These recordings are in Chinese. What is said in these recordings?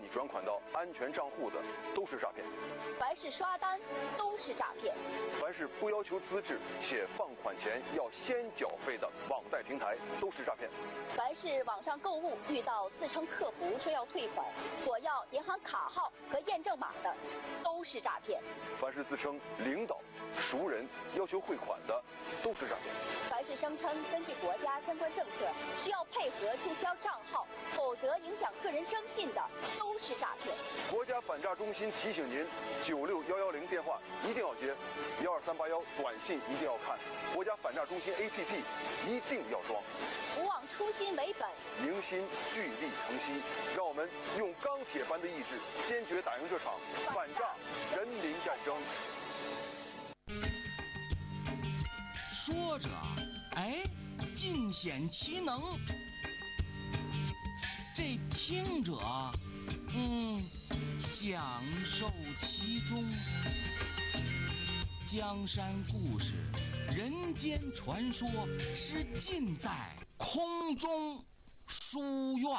转款到安全账户的都是诈骗。 凡是刷单都是诈骗。 凡是不要求资质且放款前要先缴费的网贷平台都是诈骗。 凡是网上购物遇到自称客服说要退款，索要银行卡号和验证码的都是诈骗。 凡是自称领导、熟人要求汇款的都是诈骗。 凡是声称根据国家相关政策需要配合注销账号，否则影响个人征信的都是诈骗。 国家反诈中心提醒您，96110电话一定要接，12381短信一定要看，国家反诈中心 APP 一定要装。 不忘初心为本， 凝心聚力成溪，让我们用钢铁般的意志，坚决打赢这场反诈人民战争。 说着，哎，尽显其能；这听着，享受其中。江山故事，人间传说，是尽在空中书院。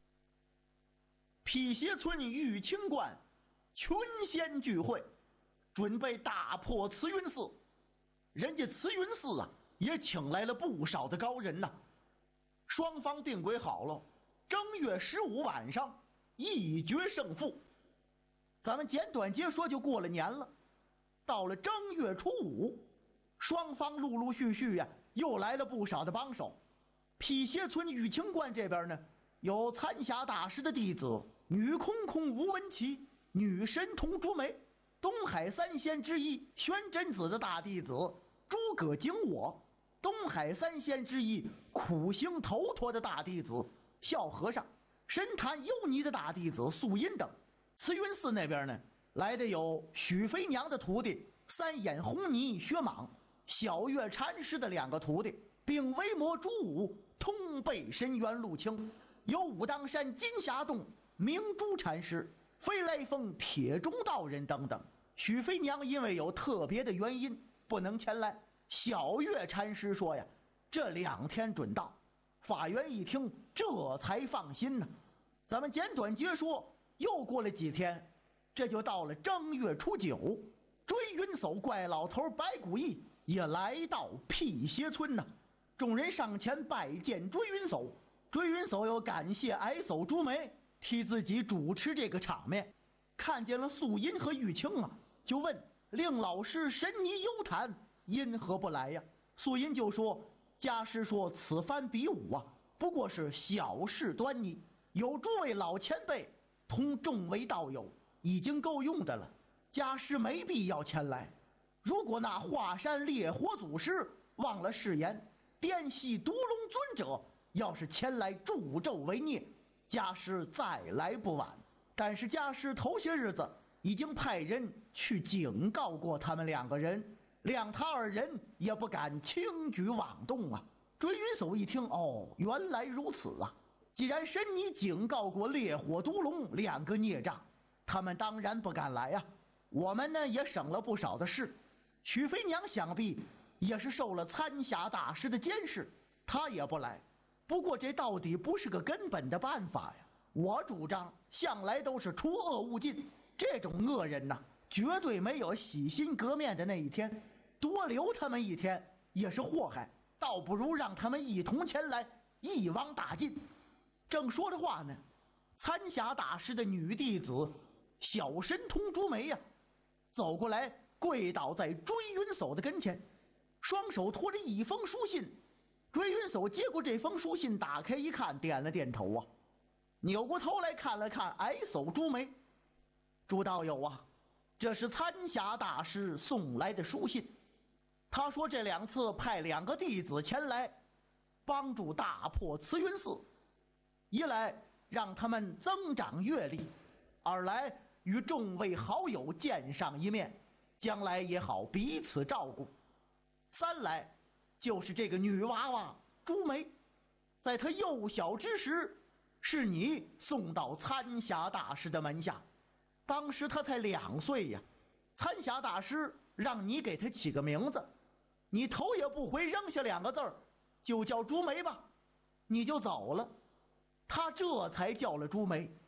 辟邪村玉清观，群仙聚会，准备大破慈云寺。人家慈云寺啊，也请来了不少的高人呐。双方定规好了，正月15晚上一决胜负。咱们简短截说，就过了年了。到了正月初5，双方陆陆续续呀，又来了不少的帮手。辟邪村玉清观这边呢，有参侠大师的弟子女空空吴文琪、女神童朱梅，东海三仙之一玄真子的大弟子诸葛景我，东海三仙之一苦行头陀的大弟子孝和尚，神坛幽尼的大弟子素音等。慈云寺那边呢，来的有许飞娘的徒弟三眼红泥薛莽，小月禅师的2个徒弟并为魔朱武、通背神元陆清，有武当山金霞洞明珠禅师、飞来峰铁中道人等等。许飞娘因为有特别的原因不能前来，小月禅师说呀，这2天准到。法院一听，这才放心呢。咱们简短截说，又过了几天，这就到了正月初9，追云叟怪老头白骨义也来到辟邪村呢。众人上前拜见追云叟，追云叟又感谢矮叟朱梅替自己主持这个场面。看见了素音和玉清啊，就问令老师神尼幽谈因何不来呀？素音就说，家师说此番比武啊，不过是小事端倪，有诸位老前辈同众位道友已经够用的了，家师没必要前来。如果那华山烈火祖师忘了誓言，滇西独龙尊者要是前来助纣为孽，家师再来不晚。但是家师头些日子已经派人去警告过他们2个人，谅他2人也不敢轻举妄动啊。追云叟一听，哦，原来如此啊！既然神尼警告过烈火独龙2个孽障，他们当然不敢来啊。我们呢也省了不少的事。许飞娘想必也是受了参侠大师的监视，他也不来。不过这到底不是个根本的办法呀。我主张向来都是除恶务尽，这种恶人呐，绝对没有洗心革面的那一天，多留他们1天也是祸害，倒不如让他们一同前来，一网打尽。正说着话呢，参侠大师的女弟子小神童朱梅呀，走过来跪倒在追云叟的跟前，双手托着一封书信。追云叟接过这封书信，打开一看，点了点头啊，扭过头来看了看矮叟朱梅。朱道友啊，这是参侠大师送来的书信，他说这2次派2个弟子前来帮助大破慈云寺，一来让他们增长阅历，二来与众位好友见上一面，将来也好彼此照顾，三来就是这个女娃娃朱梅，在她幼小之时是你送到参侠大师的门下，当时她才2岁呀。参侠大师让你给她起个名字，你头也不回扔下2个字儿，就叫朱梅吧，你就走了。他这才叫了朱梅。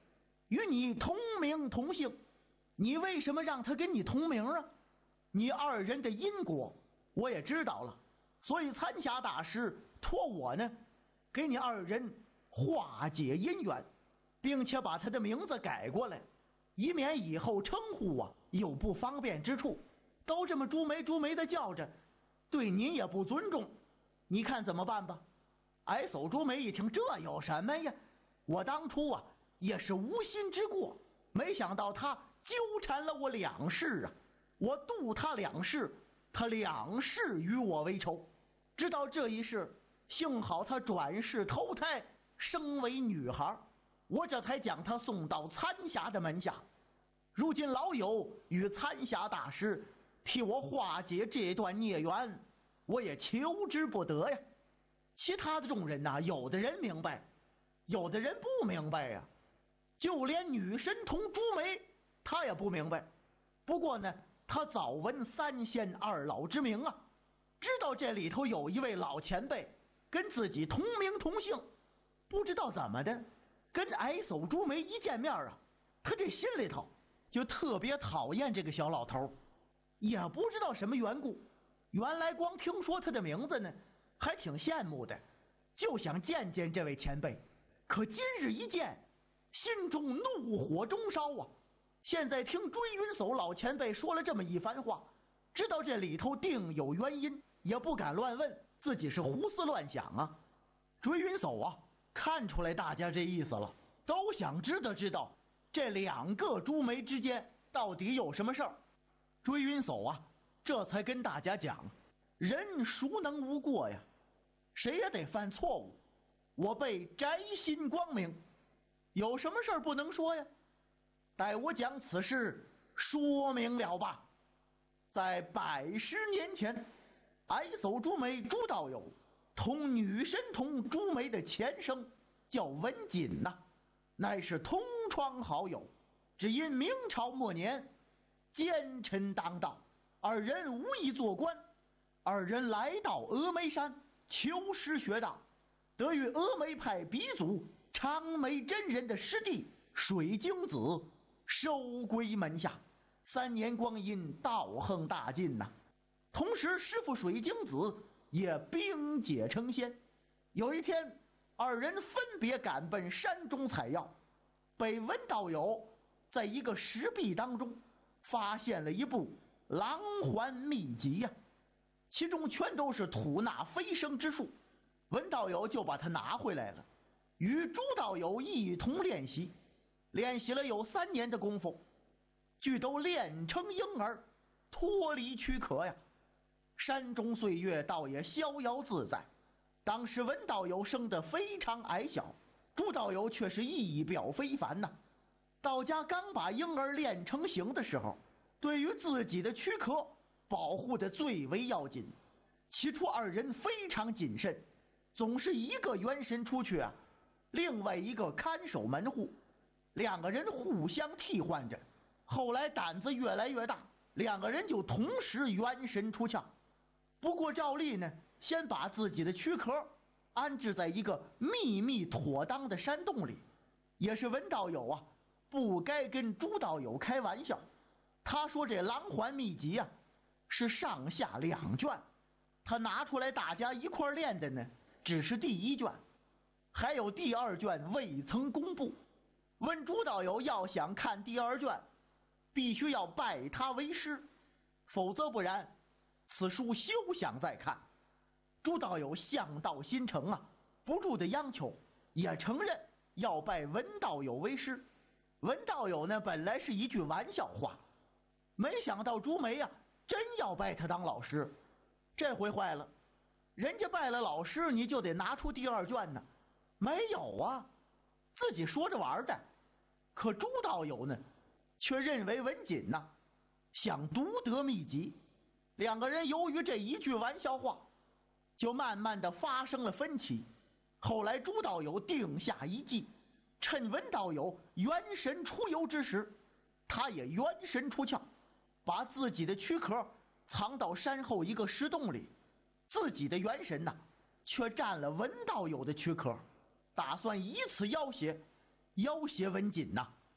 与你同名同姓，你为什么让他跟你同名啊？你二人的因果我也知道了，所以参侠大师托我呢，给你二人化解姻缘，并且把他的名字改过来，以免以后称呼啊有不方便之处。都这么朱梅朱梅的叫着，对您也不尊重，你看怎么办吧？矮叟朱梅一听，这有什么呀？我当初啊也是无心之过，没想到他纠缠了我2世啊，我度他2世，他2世与我为仇。知道这一世，幸好他转世投胎生为女孩，我这才将他送到参侠的门下。如今老友与参侠大师替我化解这段孽缘，我也求之不得呀。其他的众人呐，有的人明白，有的人不明白呀。就连女神童朱梅，她也不明白。不过呢，她早闻3仙2老之名啊，知道这里头有一位老前辈跟自己同名同姓。不知道怎么的，跟矮叟朱梅一见面啊，他这心里头就特别讨厌这个小老头，也不知道什么缘故。原来光听说他的名字呢，还挺羡慕的，就想见见这位前辈。可今日一见，心中怒火中烧啊！现在听追云叟老前辈说了这么一番话，知道这里头定有原因，也不敢乱问，自己是胡思乱想啊。追云叟啊，看出来大家这意思了，都想知道这2个朱梅之间到底有什么事儿。追云叟啊，这才跟大家讲，人孰能无过呀？谁也得犯错误。我辈宅心光明，有什么事儿不能说呀？待我将此事说明了吧。在110年前，矮叟朱梅朱道友同女神童朱梅的前生叫文锦呐，乃是同窗好友。只因明朝末年奸臣当道，二人无意做官，二人来到峨眉山求师学道，得与峨眉派鼻祖长眉真人的师弟水晶子收归门下。3年光阴，道行大进呐。同时师父水晶子也冰解成仙。有一天，二人分别赶奔山中采药，被文道友在一个石壁当中发现了一部狼环秘籍呀，其中全都是吐纳飞升之术。文道友就把它拿回来了，与朱道友一同练习，练习了有3年的功夫，俱都练成婴儿，脱离躯壳呀。山中岁月倒也逍遥自在。当时文道友生得非常矮小，朱道友却是仪表非凡呐。道家刚把婴儿练成形的时候，对于自己的躯壳保护得最为要紧。起初二人非常谨慎，总是一个元神出去啊，另外一个看守门户，2个人互相替换着。后来胆子越来越大，2个人就同时元神出窍。不过照例呢，先把自己的躯壳安置在一个秘密妥当的山洞里。也是文道友啊，不该跟朱道友开玩笑。他说这狼环秘籍啊，是上下2卷，他拿出来大家一块练的呢，只是第1卷，还有第2卷未曾公布。问朱道友要想看第2卷，必须要拜他为师，否则不然，此书休想再看。朱道友向道心诚啊，不住的央求，也承认要拜文道友为师。文道友呢，本来是一句玩笑话，没想到朱梅啊，真要拜他当老师。这回坏了，人家拜了老师，你就得拿出第2卷呢。没有啊，自己说着玩的。可朱道友呢，却认为文锦呐，想独得秘籍。2个人由于这一句玩笑话，就慢慢的发生了分歧。后来朱道友定下一计，趁文道友元神出游之时，他也元神出窍，把自己的躯壳藏到山后一个石洞里，自己的元神呐，却占了文道友的躯壳，打算以此要挟文锦呐。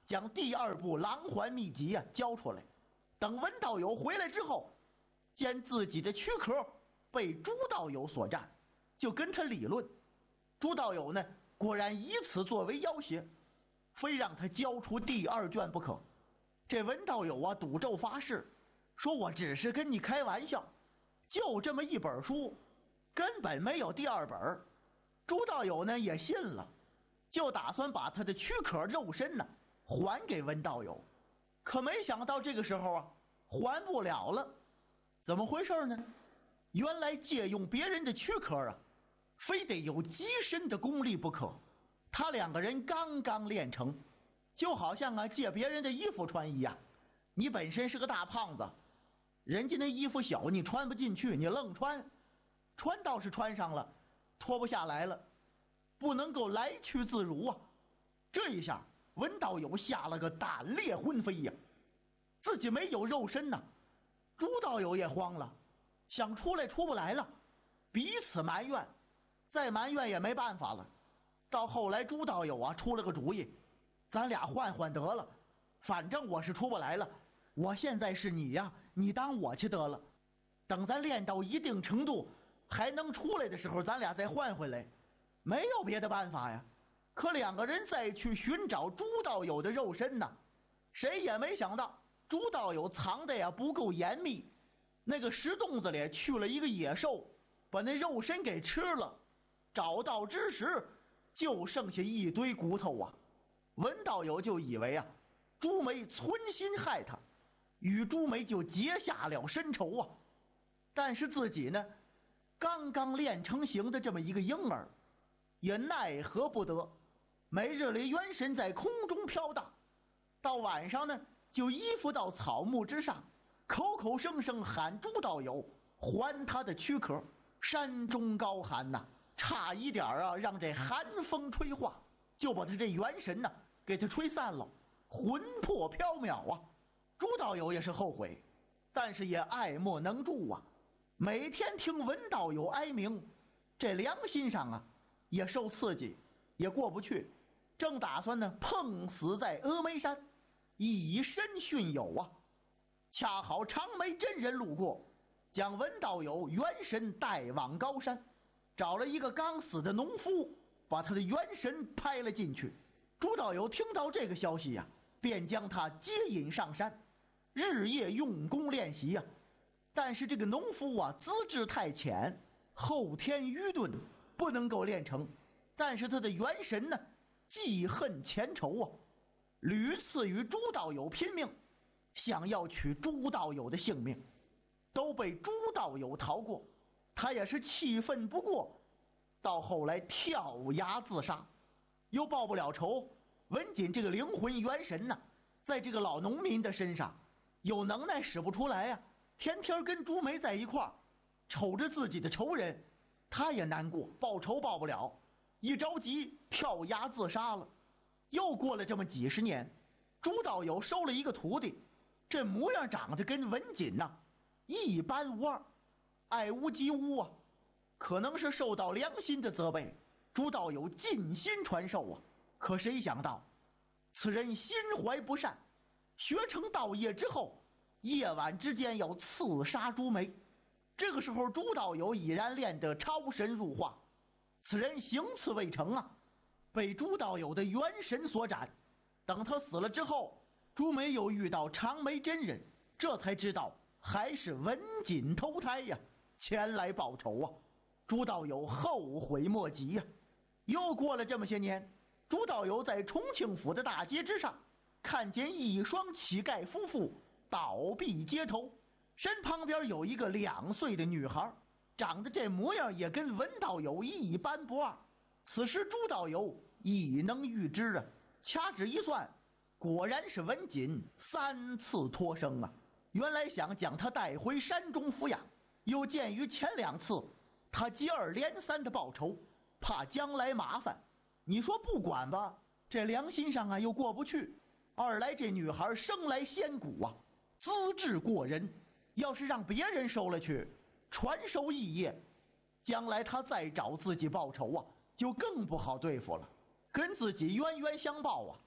将第2部狼环秘籍交出来。等文道友回来之后，见自己的躯壳被朱道友所占，就跟他理论。朱道友呢，果然以此作为要挟，非让他交出第2卷不可。这文道友赌咒发誓，说我只是跟你开玩笑，就这么一本书，根本没有第2本。朱道友呢也信了，就打算把他的躯壳肉身呢还给文道友。可没想到这个时候还不了了。怎么回事呢？原来借用别人的躯壳非得有极深的功力不可。他2个人刚刚练成，就好像借别人的衣服穿一样。你本身是个大胖子，人家那衣服小，你穿不进去，你愣穿，穿倒是穿上了，脱不下来了，不能够来去自如啊。这一下文道友吓了个胆裂魂飞呀，自己没有肉身呐。朱道友也慌了，想出来出不来了，彼此埋怨，再埋怨也没办法了。到后来朱道友出了个主意，咱俩换换得了，反正我是出不来了，我现在是你你当我去得了，等咱练到一定程度还能出来的时候，咱俩再换回来，没有别的办法呀。可2个人再去寻找朱道友的肉身呢，谁也没想到朱道友藏的不够严密，那个石洞子里去了一个野兽，把那肉身给吃了。找到之时，就剩下一堆骨头文道友就以为朱梅存心害他，与朱梅就结下了深仇但是自己呢，刚刚练成形的这么一个婴儿，也奈何不得。每日里元神在空中飘荡，到晚上呢，就依附到草木之上，口口声声喊朱道友还他的躯壳。山中高寒差一点让这寒风吹化，就把他这元神给他吹散了，魂魄缥缈朱道友也是后悔，但是也爱莫能助每天听文道友哀鸣，这良心上也受刺激，也过不去。正打算呢碰死在峨眉山，以身殉友恰好长眉真人路过，将文道友元神带往高山，找了一个刚死的农夫，把他的元神拍了进去。朱道友听到这个消息便将他接引上山，日夜用功练习但是这个农夫资质太浅，后天愚钝，不能够练成。但是他的元神呢，记恨前仇屡次与朱道友拼命，想要取朱道友的性命，都被朱道友逃过。他也是气愤不过，到后来跳崖自杀。又报不了仇，文锦这个灵魂元神在这个老农民的身上有能耐使不出来天天跟朱梅在一块儿，瞅着自己的仇人，他也难过，报仇报不了，一着急跳崖自杀了。又过了这么几十年，朱道友收了一个徒弟，这模样长得跟文锦一般无二，爱屋及乌可能是受到良心的责备，朱道友尽心传授可谁想到此人心怀不善，学成道业之后，夜晚之间要刺杀朱梅。这个时候朱道友已然练得超神入化，此人行刺未成被朱道友的元神所斩。等他死了之后，朱梅又遇到长眉真人，这才知道还是文锦投胎前来报仇朱道友后悔莫及又过了这么些年，朱道友在重庆府的大街之上，看见一双乞丐夫妇倒闭街头，身旁边有一个2岁的女孩，长得这模样也跟文道友一般不二。此时朱道友已能预知掐指一算，果然是文锦3次脱生原来想将他带回山中抚养，又鉴于前2次他接二连三的报仇，怕将来麻烦，你说不管吧，这良心上又过不去。二来这女孩生来仙骨资质过人，要是让别人收了去，传授异业，将来他再找自己报仇就更不好对付了，跟自己冤冤相报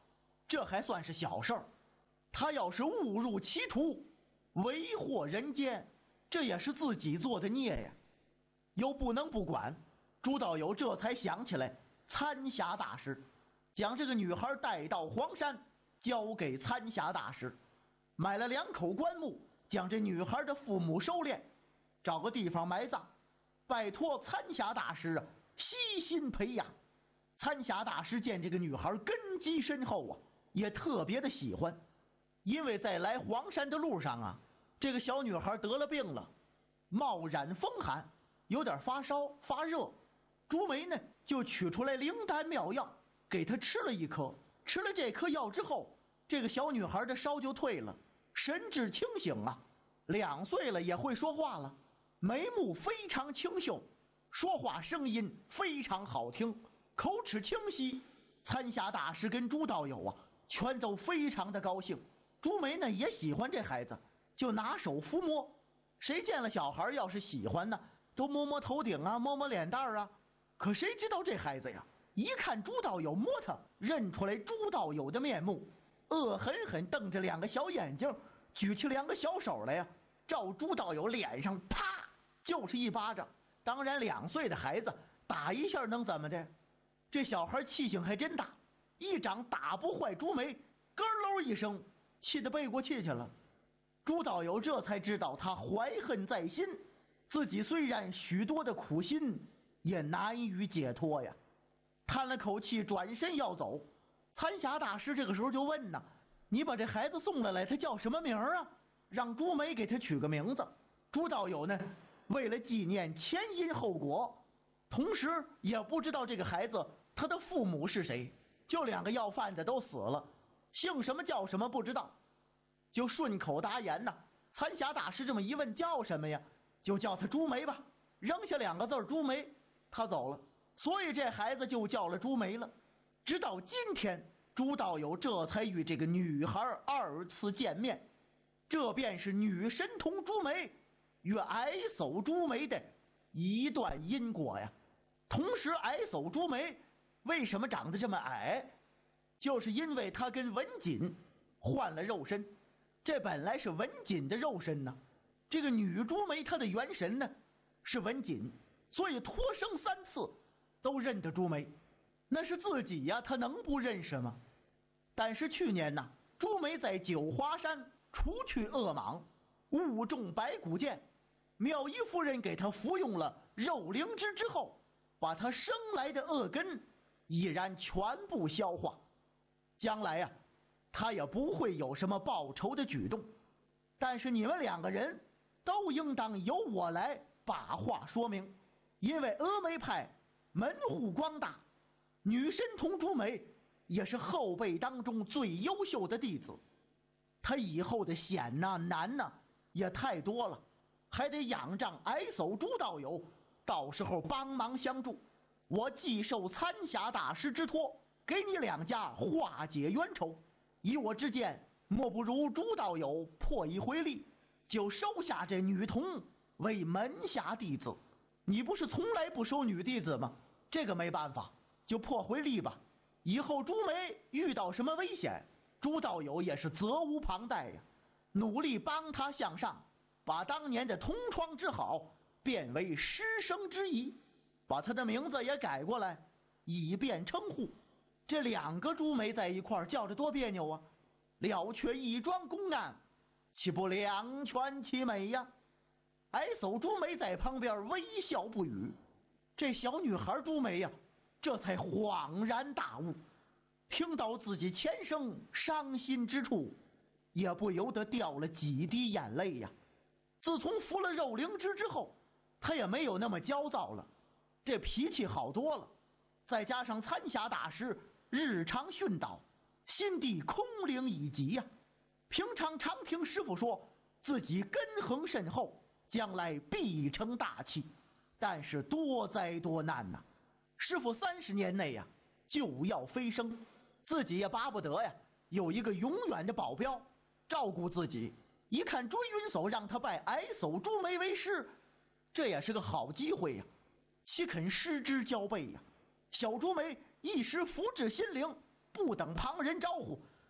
这还算是小事儿。他要是误入歧途，为祸人间，这也是自己做的孽呀。又不能不管，朱道友这才想起来参侠大师，将这个女孩带到黄山，交给参侠大师，买了2口棺木，将这女孩的父母收敛，找个地方埋葬，拜托参侠大师啊悉心培养。参侠大师见这个女孩根基深厚啊，也特别的喜欢。因为在来黄山的路上啊，这个小女孩得了病了，冒染风寒，有点发烧发热。朱梅呢就取出来灵丹妙药，给她吃了1颗。吃了这颗药之后，这个小女孩的烧就退了，神志清醒啊，2岁了也会说话了，眉目非常清秀，说话声音非常好听，口齿清晰。参侠大师跟朱道友啊全都非常的高兴。朱梅呢也喜欢这孩子，就拿手抚摸。谁见了小孩要是喜欢呢，都摸摸头顶啊，摸摸脸蛋啊。可谁知道这孩子呀，一看朱道友摸他，认出来朱道友的面目，恶狠狠瞪着2个小眼睛，举起2个小手来呀，照朱道友脸上啪就是一巴掌。当然2岁的孩子打一下能怎么的？这小孩气性还真大，一掌打不坏朱梅，咯喽一声，气得背过气去了。朱道友这才知道他怀恨在心，自己虽然许多的苦心，也难于解脱呀。叹了口气，转身要走。参侠大师这个时候就问呢：“你把这孩子送来，他叫什么名啊？让朱梅给他取个名字。”朱道友呢，为了纪念前因后果，同时也不知道这个孩子他的父母是谁，就2个要饭的都死了，姓什么叫什么不知道，就顺口答言呐。参侠大师这么一问，叫什么呀？就叫他朱梅吧，扔下2个字朱梅，他走了。所以这孩子就叫了朱梅了。直到今天，朱道友这才与这个女孩2次见面，这便是女神童朱梅与矮叟朱梅的一段因果呀。同时矮叟朱梅为什么长得这么矮，就是因为她跟文锦换了肉身。这本来是文锦的肉身呢，这个女朱梅她的元神呢是文锦，所以托生3次都认得朱梅。那是自己呀，她能不认识吗？但是去年呢，朱梅在九华山除去恶蟒，误中白骨剑，妙仪夫人给她服用了肉灵芝之后，把她生来的恶根已然全部消化。将来呀，她也不会有什么报仇的举动。但是你们2个人都应当由我来把话说明，因为峨眉派门户光大，女神童朱梅也是后辈当中最优秀的弟子，她以后的险呐难呐也太多了，还得仰仗矮叟朱道友，到时候帮忙相助。我既受参侠大师之托，给你2家化解冤仇。以我之见，莫不如朱道友破一回例，就收下这女童为门下弟子。你不是从来不收女弟子吗？这个没办法，就破回例吧。以后朱梅遇到什么危险，朱道友也是责无旁贷呀，努力帮她向上，把当年的同窗之好变为师生之谊，把她的名字也改过来，以便称呼。这2个朱梅在一块儿叫着多别扭啊！了却一桩公案，岂不两全其美呀？矮叟朱梅在旁边微笑不语。这小女孩朱梅呀，这才恍然大悟，听到自己前生伤心之处，也不由得掉了几滴眼泪呀。自从服了肉灵芝之后，她也没有那么焦躁了，这脾气好多了。再加上参侠大师日常训导，心地空灵以极呀。平常常听师傅说自己根恒甚厚，将来必成大器。但是多灾多难呐，师傅30年内呀就要飞升，自己也巴不得呀有一个永远的保镖照顾自己。一看追云叟让他拜矮叟朱梅为师，这也是个好机会呀，岂肯失之交臂呀？小朱梅一时福至心灵，不等旁人招呼，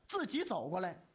自己走过来，